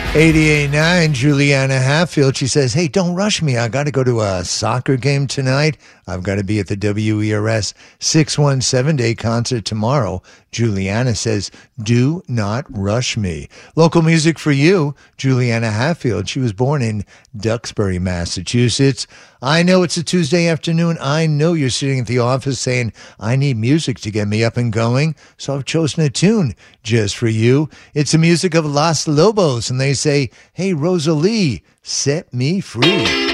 88.9, Juliana Hatfield. She says, hey, don't rush me. I got to go to a soccer game tonight. I've got to be at the WERS 617 Day concert tomorrow. Juliana says, do not rush me. Local music for you, Juliana Hatfield. She was born in Duxbury, Massachusetts. I know it's a Tuesday afternoon. I know you're sitting at the office saying, I need music to get me up and going. So I've chosen a tune just for you. It's the music of Los Lobos. And they say, hey, Rosalie, set me free.